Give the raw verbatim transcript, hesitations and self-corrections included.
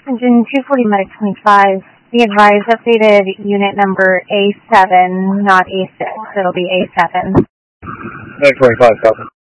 Engine two forty Medic twenty-five, be advised updated unit number A seven, not A six. It'll be A seven. Medic twenty-five, copy.